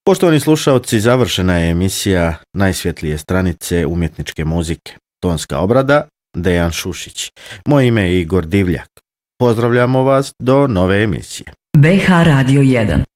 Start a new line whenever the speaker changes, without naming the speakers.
Poštovani slušaoci, završena je emisija Najsvjetlije stranice umjetničke muzike. Tonska obrada Dejan Šušić. Moje ime je Igor Divljak. Pozdravljamo vas do nove emisije.
BH Radio 1